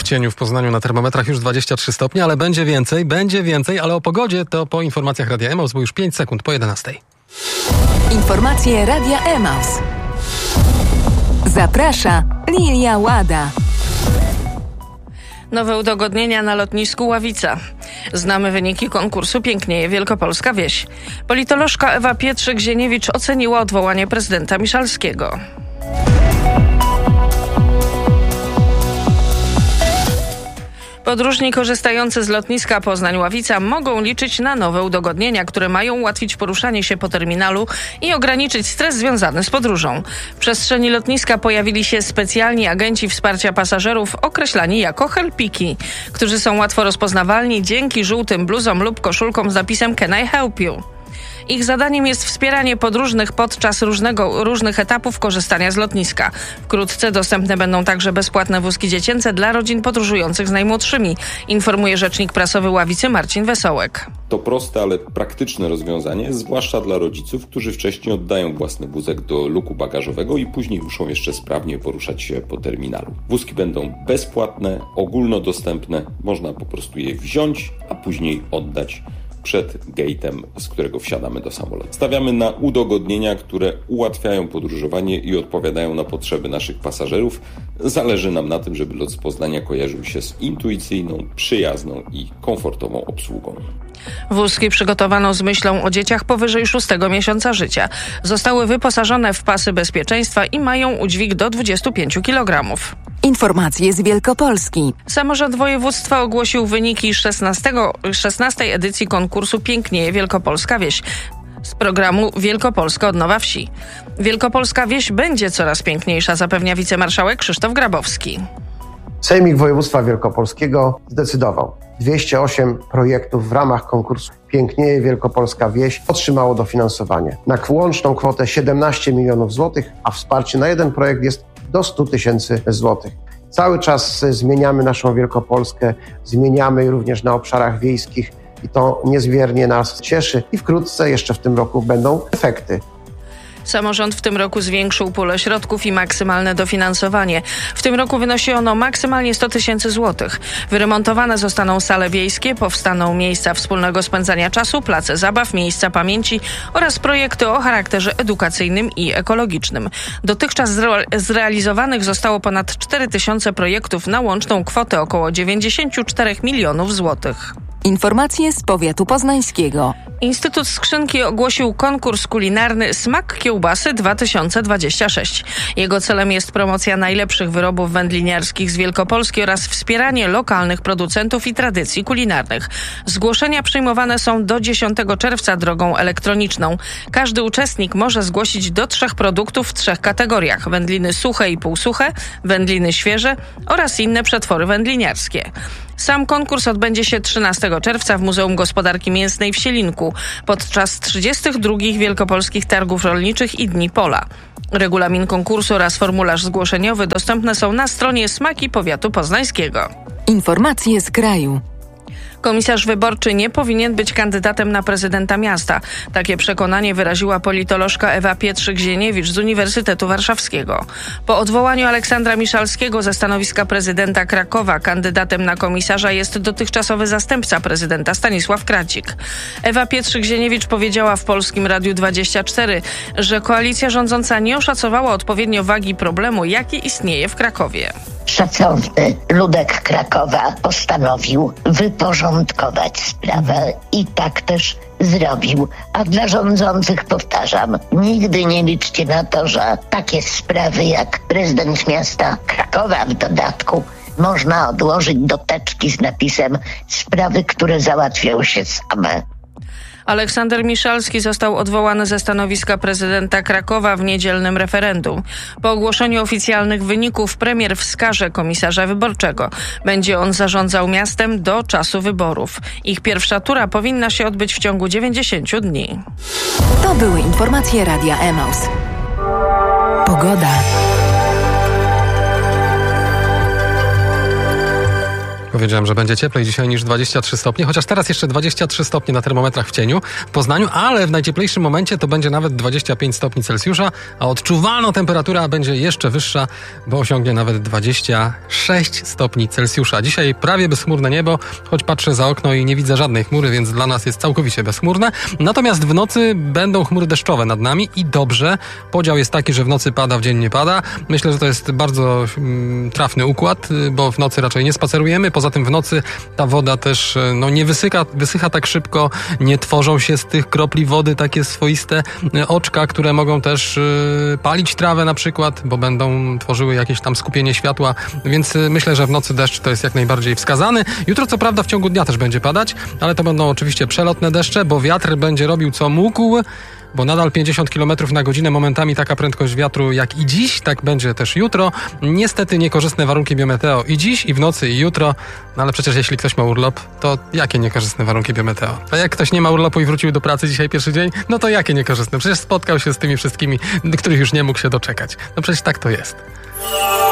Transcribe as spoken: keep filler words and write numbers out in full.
cieniu w Poznaniu na termometrach już dwadzieścia trzy stopnie, ale będzie więcej, będzie więcej, ale o pogodzie to po informacjach Radia Emaus, bo już pięć sekund po jedenastej. Informacje Radia Emaus. Zaprasza Lilia Łada. Nowe udogodnienia na lotnisku Ławica. Znamy wyniki konkursu Pięknieje Wielkopolska Wieś. Politolożka Ewa Pietrzyk-Zieniewicz oceniła odwołanie prezydenta Miszalskiego. Podróżni korzystający z lotniska Poznań-Ławica mogą liczyć na nowe udogodnienia, które mają ułatwić poruszanie się po terminalu i ograniczyć stres związany z podróżą. W przestrzeni lotniska pojawili się specjalni agenci wsparcia pasażerów określani jako helpiki, którzy są łatwo rozpoznawalni dzięki żółtym bluzom lub koszulkom z napisem Can I help you? Ich zadaniem jest wspieranie podróżnych podczas różnego, różnych etapów korzystania z lotniska. Wkrótce dostępne będą także bezpłatne wózki dziecięce dla rodzin podróżujących z najmłodszymi, informuje rzecznik prasowy Ławicy Marcin Wesołek. To proste, ale praktyczne rozwiązanie, zwłaszcza dla rodziców, którzy wcześniej oddają własny wózek do luku bagażowego i później muszą jeszcze sprawnie poruszać się po terminalu. Wózki będą bezpłatne, ogólnodostępne, można po prostu je wziąć, a później oddać przed gate'em, z którego wsiadamy do samolotu. Stawiamy na udogodnienia, które ułatwiają podróżowanie i odpowiadają na potrzeby naszych pasażerów. Zależy nam na tym, żeby lot z Poznania kojarzył się z intuicyjną, przyjazną i komfortową obsługą. Wózki przygotowano z myślą o dzieciach powyżej szóstego miesiąca życia. Zostały wyposażone w pasy bezpieczeństwa i mają udźwig do dwudziestu pięciu kilogramów. Informacje z Wielkopolski. Samorząd województwa ogłosił wyniki szesnastej edycji konkursu Pięknieje Wielkopolska Wieś z programu Wielkopolska Odnowa Wsi. Wielkopolska Wieś będzie coraz piękniejsza, zapewnia wicemarszałek Krzysztof Grabowski. Sejmik Województwa Wielkopolskiego zdecydował. dwieście osiem projektów w ramach konkursu Pięknieje Wielkopolska Wieś otrzymało dofinansowanie na łączną kwotę siedemnaście milionów złotych, a wsparcie na jeden projekt jest do stu tysięcy złotych. Cały czas zmieniamy naszą Wielkopolskę, zmieniamy również na obszarach wiejskich i to niezmiernie nas cieszy i wkrótce jeszcze w tym roku będą efekty. Samorząd w tym roku zwiększył pulę środków i maksymalne dofinansowanie. W tym roku wynosi ono maksymalnie sto tysięcy złotych. Wyremontowane zostaną sale wiejskie, powstaną miejsca wspólnego spędzania czasu, place zabaw, miejsca pamięci oraz projekty o charakterze edukacyjnym i ekologicznym. Dotychczas zre- zrealizowanych zostało ponad cztery tysiące projektów na łączną kwotę około dziewięćdziesiąt cztery milionów złotych. Informacje z powiatu poznańskiego. Instytut Skrzynki ogłosił konkurs kulinarny Smak Kiełbasy dwa tysiące dwadzieścia sześć. Jego celem jest promocja najlepszych wyrobów wędliniarskich z Wielkopolski oraz wspieranie lokalnych producentów i tradycji kulinarnych. Zgłoszenia przyjmowane są do dziesiątego czerwca drogą elektroniczną. Każdy uczestnik może zgłosić do trzech produktów w trzech kategoriach: wędliny suche i półsuche, wędliny świeże oraz inne przetwory wędliniarskie. Sam konkurs odbędzie się trzynastego czerwca w Muzeum Gospodarki Mięsnej w Sielinku podczas trzydziestych drugich Wielkopolskich Targów Rolniczych i Dni Pola. Regulamin konkursu oraz formularz zgłoszeniowy dostępne są na stronie Smaki Powiatu Poznańskiego. Informacje z kraju. Komisarz wyborczy nie powinien być kandydatem na prezydenta miasta. Takie przekonanie wyraziła politolożka Ewa Pietrzyk-Zieniewicz z Uniwersytetu Warszawskiego. Po odwołaniu Aleksandra Miszalskiego ze stanowiska prezydenta Krakowa kandydatem na komisarza jest dotychczasowy zastępca prezydenta Stanisław Kracik. Ewa Pietrzyk-Zieniewicz powiedziała w Polskim Radiu dwadzieścia cztery, że koalicja rządząca nie oszacowała odpowiednio wagi problemu, jaki istnieje w Krakowie. Szacowny ludek Krakowa postanowił wyporządkować sprawę i tak też zrobił. A dla rządzących powtarzam, nigdy nie liczcie na to, że takie sprawy jak prezydent miasta Krakowa w dodatku można odłożyć do teczki z napisem sprawy, które załatwią się same. Aleksander Miszalski został odwołany ze stanowiska prezydenta Krakowa w niedzielnym referendum. Po ogłoszeniu oficjalnych wyników premier wskaże komisarza wyborczego. Będzie on zarządzał miastem do czasu wyborów. Ich pierwsza tura powinna się odbyć w ciągu dziewięćdziesięciu dni. To były informacje Radia Emaus. Pogoda. powiedziałem, że będzie cieplej dzisiaj niż dwadzieścia trzy stopnie, chociaż teraz jeszcze dwadzieścia trzy stopnie na termometrach w cieniu w Poznaniu, ale w najcieplejszym momencie to będzie nawet dwadzieścia pięć stopni Celsjusza, a odczuwalna temperatura będzie jeszcze wyższa, bo osiągnie nawet dwadzieścia sześć stopni Celsjusza. Dzisiaj prawie bezchmurne niebo, choć patrzę za okno i nie widzę żadnej chmury, więc dla nas jest całkowicie bezchmurne. Natomiast w nocy będą chmury deszczowe nad nami i dobrze. Podział jest taki, że w nocy pada, w dzień nie pada. Myślę, że to jest bardzo mm, trafny układ, bo w nocy raczej nie spacerujemy. Poza tym w nocy ta woda też no, nie wysycha, wysycha tak szybko, nie tworzą się z tych kropli wody takie swoiste oczka, które mogą też y, palić trawę na przykład, bo będą tworzyły jakieś tam skupienie światła, więc y, myślę, że w nocy deszcz to jest jak najbardziej wskazany. Jutro co prawda w ciągu dnia też będzie padać, ale to będą oczywiście przelotne deszcze, bo wiatr będzie robił co mógł, bo nadal pięćdziesiąt kilometrów na godzinę, momentami taka prędkość wiatru jak i dziś, tak będzie też jutro. Niestety niekorzystne warunki biometeo i dziś, i w nocy, i jutro, no ale przecież jeśli ktoś ma urlop, to jakie niekorzystne warunki biometeo? A jak ktoś nie ma urlopu i wrócił do pracy dzisiaj pierwszy dzień, no to jakie niekorzystne? Przecież spotkał się z tymi wszystkimi, których już nie mógł się doczekać. No przecież tak to jest.